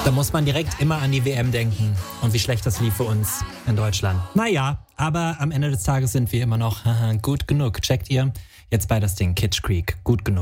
Da muss man direkt immer an die WM denken und wie schlecht das lief für uns in Deutschland. Naja, aber am Ende des Tages sind wir immer noch gut genug. Checkt ihr? Jetzt bei das Ding Kitsch Creek. Gut genug.